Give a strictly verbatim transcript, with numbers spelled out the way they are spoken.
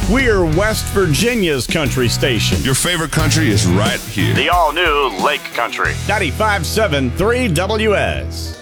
We're West Virginia's country station. Your favorite country is right here. The all-new Lake Country. ninety-five point seven three W S.